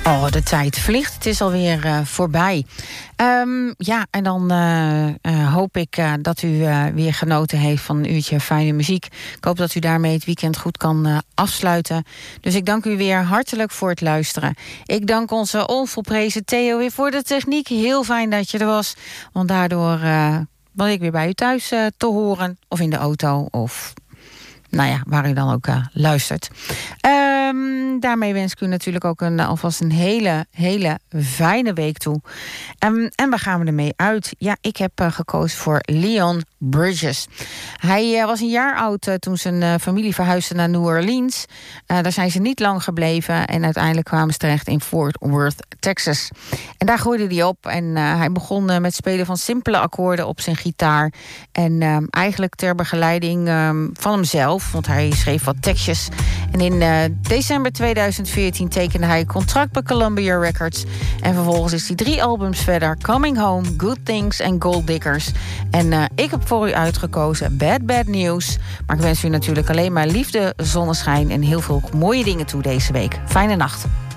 Oh, de tijd vliegt. Het is alweer voorbij. En dan hoop ik dat u weer genoten heeft van een uurtje fijne muziek. Ik hoop dat u daarmee het weekend goed kan afsluiten. Dus ik dank u weer hartelijk voor het luisteren. Ik dank onze onvolprezen Theo weer voor de techniek. Heel fijn dat je er was. Want daardoor was ik weer bij u thuis te horen. Of in de auto of... waar u dan ook luistert. Daarmee wens ik u natuurlijk ook alvast een hele fijne week toe. En waar gaan we ermee uit? Ja, ik heb gekozen voor Leon Bridges. Hij was een jaar oud toen zijn familie verhuisde naar New Orleans. Daar zijn ze niet lang gebleven. En uiteindelijk kwamen ze terecht in Fort Worth, Texas. En daar groeide hij op. En hij begon met spelen van simpele akkoorden op zijn gitaar. En eigenlijk ter begeleiding van hemzelf. Want hij schreef wat tekstjes. En in december 2014 tekende hij contract bij Columbia Records. En vervolgens is hij 3 albums verder. Coming Home, Good Things en Gold Diggers. En ik heb voor u uitgekozen Bad News. Maar ik wens u natuurlijk alleen maar liefde, zonneschijn en heel veel mooie dingen toe deze week. Fijne nacht.